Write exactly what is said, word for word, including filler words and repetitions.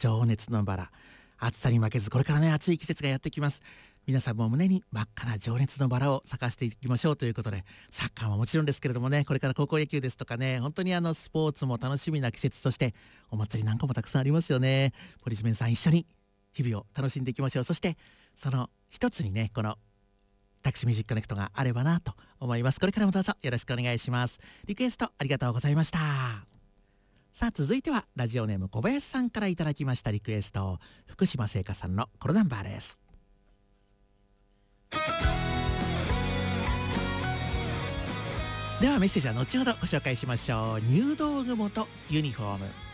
情熱のバラ。暑さに負けずこれからね暑い季節がやってきます。皆さんも胸に真っ赤な情熱のバラを咲かせていきましょうということで、サッカーももちろんですけれどもね、これから高校野球ですとかね、本当にあのスポーツも楽しみな季節として、お祭りなんかもたくさんありますよね。ポリスメンさん一緒に日々を楽しんでいきましょう。そしてその一つにね、このタクシーミュージックコネクトがあればなと思います。これからもどうぞよろしくお願いします。リクエストありがとうございました。さあ続いてはラジオネーム小林さんからいただきましたリクエスト、福島聖華さんのコロナンバーです。ではメッセージは後ほどご紹介しましょう。入道雲とユニフォーム。